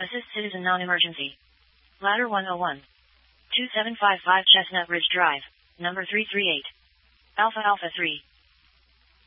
Assist citizen non-emergency. Ladder 101. 2755 Chestnut Ridge Drive, number 338. Alpha Alpha 3.